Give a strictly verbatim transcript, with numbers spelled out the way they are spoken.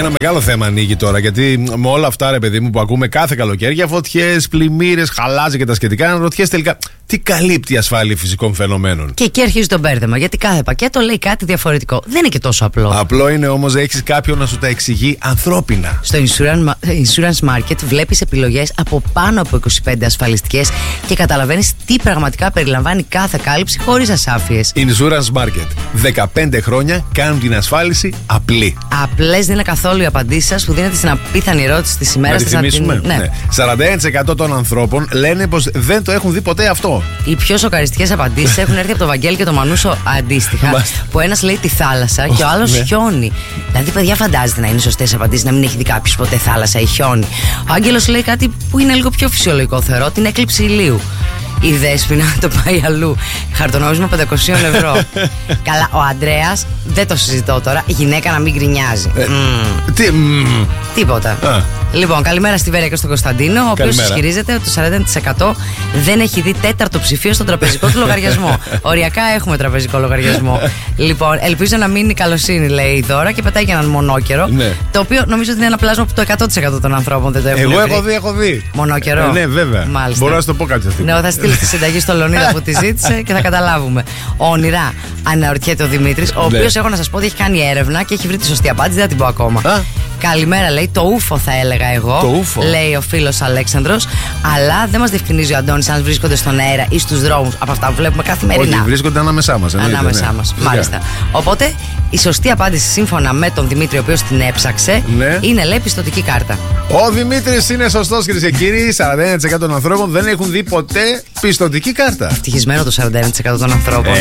Ένα μεγάλο θέμα ανοίγει τώρα, γιατί με όλα αυτά, ρε παιδί μου, που ακούμε κάθε καλοκαίρι για φωτιές, πλημμύρες, χαλάζι και τα σχετικά, αναρωτιέσαι τελικά τι καλύπτει η ασφάλεια φυσικών φαινομένων. Και εκεί αρχίζει το μπέρδεμα, γιατί κάθε πακέτο λέει κάτι διαφορετικό. Δεν είναι και τόσο απλό. Απλό είναι όμως να έχεις κάποιον να σου τα εξηγεί ανθρώπινα. Στο Insurance Market βλέπεις επιλογές από πάνω από είκοσι πέντε ασφαλιστικές και καταλαβαίνεις τι πραγματικά περιλαμβάνει κάθε κάλυψη χωρίς ασάφειες. Insurance Market. δεκαπέντε χρόνια κάνουν την ασφάλιση απλή. Απλές δεν είναι καθόλου οι απαντήσεις σας που δίνετε στην απίθανη ερώτηση της ημέρας. Να τη θυμίσουμε. Την... Ναι. Ναι. σαράντα ένα τοις εκατό των ανθρώπων λένε πως δεν το έχουν δει ποτέ αυτό. Οι πιο σοκαριστικές απαντήσεις έχουν έρθει από τον Βαγγέλη και τον Μανούσο αντίστοιχα. Που ένας λέει τη θάλασσα και ο άλλος ναι. χιόνι. Δηλαδή, παιδιά, φαντάζεται να είναι σωστές απαντήσεις, να μην έχει δει κάποιος ποτέ θάλασσα ή χιόνι. Ο Άγγελος λέει κάτι που είναι λίγο πιο φυσιολογικό, θεωρώ, την έκλειψη ηλίου. Η Δέσποινα το πάει αλλού. Χαρτονόμισμα πεντακόσια ευρώ. Καλά, ο Ανδρέας, δεν το συζητώ τώρα, γυναίκα να μην γκρινιάζει. Ε, mm. Τι. Mm. Τίποτα. Α. Λοιπόν, καλημέρα στη Βέρεια και στον Κωνσταντίνο, ο οποίος ισχυρίζεται ότι το σαράντα ένα τοις εκατό δεν έχει δει τέταρτο ψηφίο στον τραπεζικό του λογαριασμό. Οριακά έχουμε τραπεζικό λογαριασμό. Λοιπόν, ελπίζω να μείνει η καλοσύνη, λέει η Δώρα, και πετάει και έναν μονόκερο. Ναι. Το οποίο νομίζω ότι είναι ένα πλάσμα που το εκατό τοις εκατό των ανθρώπων δεν το έχουν. Εγώ έχω δει, έχω δει. Μονόκερο. Ε, ναι, βέβαια. Μάλιστα. Μπορώ να σου το πω κάποια στιγμή. Ναι, θα στείλει τη συνταγή στο Λεωνίδα που τη ζήτησε και θα καταλάβουμε. Όνειρα, αναρωτιέται ο Δημήτρης, ο οποίος, έχω να σας πω, ότι έχει κάνει έρευνα και έχει βρει τη σωστή απάντηση, δεν θα την πω ακόμα. Α. Καλημέρα, λέει, το ούφο θα έλεγα εγώ. Το ούφο. Λέει ο φίλος Αλέξανδρος. Αλλά δεν μας διευκρινίζει ο Αντώνης αν βρίσκονται στον αέρα ή στους δρόμους από αυτά που βλέπουμε καθημερινά. Όχι, βρίσκονται ανάμεσά μας. Ανάμεσά ναι. μας, μάλιστα. Οπότε η σωστή απάντηση, σύμφωνα με τον Δημήτρη, ο οποίος την έψαξε, ναι. είναι, λέει, πιστωτική κάρτα. Ο Δημήτρης είναι σωστός, κυρίες και κύριοι. σαράντα ένα τοις εκατό των ανθρώπων δεν έχουν δει ποτέ πιστωτική κάρτα. Ευτυχισμένο το σαράντα ένα τοις εκατό των ανθρώπων. Ε,